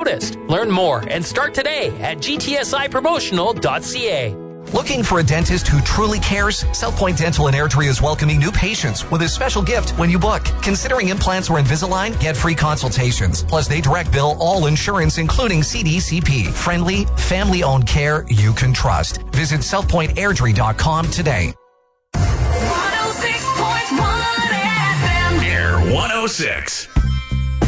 noticed. Learn more and start today at gtsipromotional.ca. Looking for a dentist who truly cares? South Point Dental and Airdrie is welcoming new patients with a special gift when you book. Considering implants or Invisalign? Get free consultations. Plus, they direct bill all insurance, including CDCP. Friendly, family-owned care you can trust. Visit southpointairdrie.com today. 106.1 FM. Air 106.